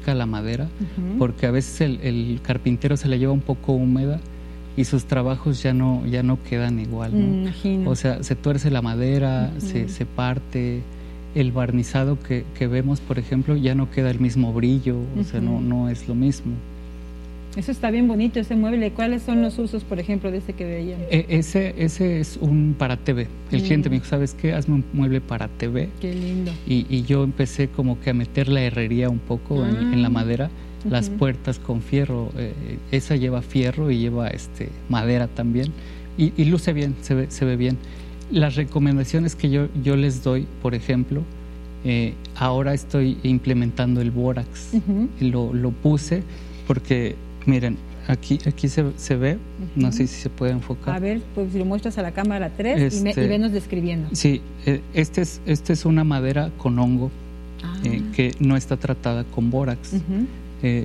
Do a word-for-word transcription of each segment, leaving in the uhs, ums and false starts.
seca la madera, Uh-huh. porque a veces el, el carpintero se la lleva un poco húmeda y sus trabajos ya no, ya no quedan igual, ¿no? Me imagino. O sea, se tuerce la madera, Uh-huh. se, se parte, el barnizado que, que vemos, por ejemplo, ya no queda el mismo brillo, o sea, no, no es lo mismo. Eso está bien bonito, ese mueble. ¿Cuáles son los usos, por ejemplo, de ese que veían? E- ese, ese es un para T V. El Mm. cliente me dijo, ¿sabes qué? Hazme un mueble para T V. Qué lindo. Y, y yo empecé como que a meter la herrería un poco en, Ah. en la madera, las Ujú. puertas con fierro, eh, esa lleva fierro y lleva este madera también, y, y luce bien, se ve, se ve bien. Las recomendaciones que yo, yo les doy, por ejemplo, eh, ahora estoy implementando el bórax, Uh-huh. lo, lo puse porque, miren, aquí, aquí se, se ve, Ujú. no sé si se puede enfocar. A ver, pues si lo muestras a la cámara tres y, me, Este- y venos describiendo. Sí, eh, este es, este es una madera con hongo Ah. eh, que no está tratada con bórax. Ujú. Eh,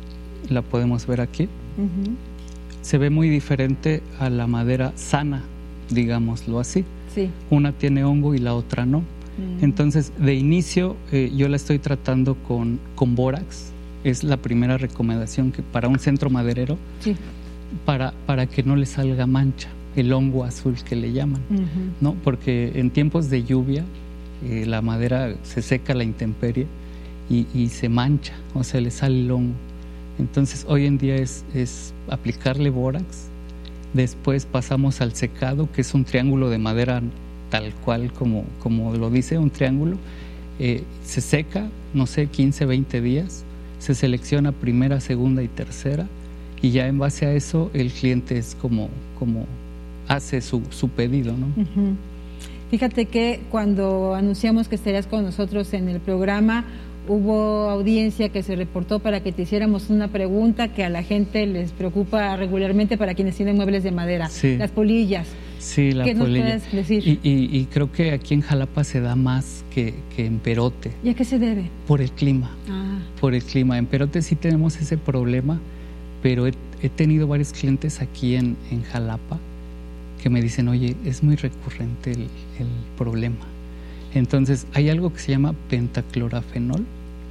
la podemos ver aquí. Ujú. Se ve muy diferente a la madera sana, digámoslo así. Sí. Una tiene hongo y la otra no. Mm. Entonces, de inicio, eh, yo la estoy tratando con, con bórax. Es la primera recomendación que para un centro maderero, Sí. para, para que no le salga mancha, el hongo azul que le llaman, Ujú. ¿no? Porque en tiempos de lluvia, eh, la madera se seca a la intemperie y, y se mancha, o sea, le sale el hongo. Entonces, hoy en día es, es aplicarle bórax. Después pasamos al secado, que es un triángulo de madera tal cual como, como lo dice, un triángulo. Eh, se seca, no sé, quince, veinte días. Se selecciona primera, segunda y tercera. Y ya en base a eso, el cliente es como, como hace su, su pedido, ¿no? Ujú. Fíjate que cuando anunciamos que estarías con nosotros en el programa, hubo audiencia que se reportó para que te hiciéramos una pregunta que a la gente les preocupa regularmente para quienes tienen muebles de madera. Sí. Las polillas. Sí, la ¿Qué nos polilla. puedes decir? Y, y, y creo que aquí en Jalapa se da más que, que en Perote, ¿Y a qué se debe? por el clima. Ah, Por el clima. En Perote sí tenemos ese problema, pero he, he tenido varios clientes aquí en, en Jalapa que me dicen, oye, es muy recurrente el, el problema. Entonces, hay algo que se llama pentaclorafenol.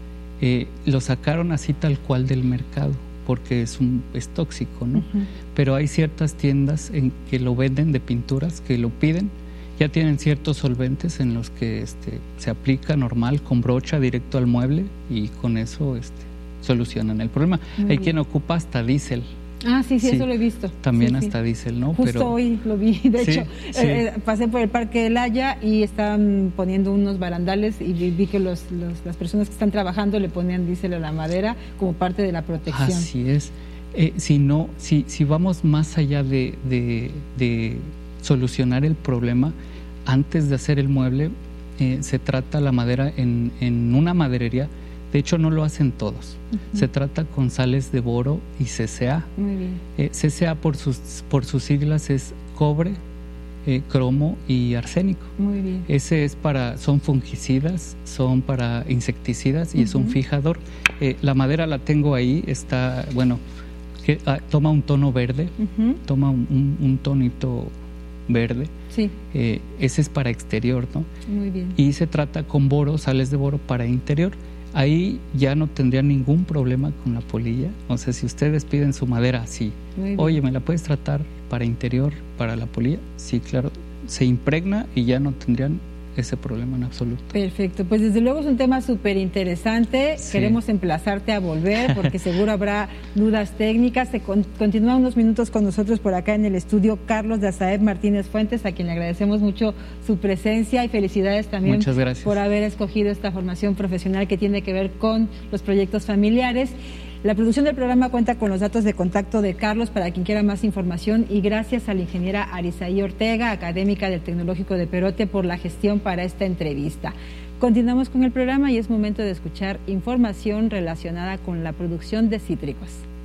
Eh, lo sacaron así tal cual del mercado, porque es, un, es tóxico, ¿no? ujú. Pero hay ciertas tiendas en que lo venden de pinturas, que lo piden, ya tienen ciertos solventes en los que este, se aplica normal con brocha directo al mueble y con eso este, solucionan el problema. Muy Hay bien. quien ocupa hasta diésel, Ah, sí, sí, Sí. eso lo he visto. también Sí, sí. hasta diésel, ¿no? Justo Pero hoy lo vi, de Sí, hecho, sí. eh, eh, pasé por el Parque del Haya y estaban poniendo unos barandales y vi, vi que los, los- las personas que están trabajando le ponían diésel a la madera como parte de la protección. así es. Eh, si no, si, si vamos más allá de, de- de solucionar el problema, antes de hacer el mueble, eh, se trata la madera en, en una maderería. De hecho, no lo hacen todos. Ujú. Se trata con sales de boro y C C A. Muy bien. Eh, C C A por sus, por sus siglas es cobre, eh, cromo y arsénico. Muy bien. Ese es para, son fungicidas, son para insecticidas y es un Ujú. fijador. Eh, la madera la tengo ahí, está, bueno, que, ah, toma un tono verde, Ujú. toma un, un- un tonito verde. Sí, Eh, ese es para exterior, ¿no? muy bien. Y se trata con boro, sales de boro para interior. Ahí ya no tendría ningún problema con la polilla. O sea, si ustedes piden su madera así, Muy bien. oye, ¿me la puedes tratar para interior, para la polilla? Sí, claro. Se impregna y ya no tendrían ese problema en absoluto. Perfecto, pues desde luego es un tema súper interesante. Sí. Queremos emplazarte a volver porque seguro habrá dudas técnicas. Se con, continúa unos minutos con nosotros por acá en el estudio Carlos Dazaev Martínez Fuentes, a quien le agradecemos mucho su presencia y felicidades también Muchas gracias. por haber escogido esta formación profesional que tiene que ver con los proyectos familiares. La producción del programa cuenta con los datos de contacto de Carlos para quien quiera más información y gracias a la ingeniera Arisaí Ortega, académica del Tecnológico de Perote, por la gestión para esta entrevista. Continuamos con el programa y es momento de escuchar información relacionada con la producción de cítricos.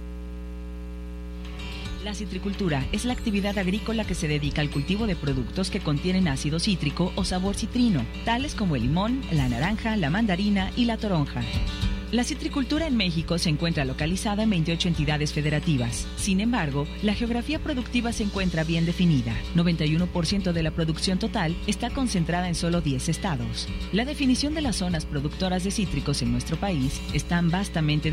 La citricultura es la actividad agrícola que se dedica al cultivo de productos que contienen ácido cítrico o sabor citrino, tales como el limón, la naranja, la mandarina y la toronja. La citricultura en México se encuentra localizada en veintiocho entidades federativas. Sin embargo, la geografía productiva se encuentra bien definida. noventa y uno por ciento de la producción total está concentrada en solo diez estados. La definición de las zonas productoras de cítricos en nuestro país están vastamente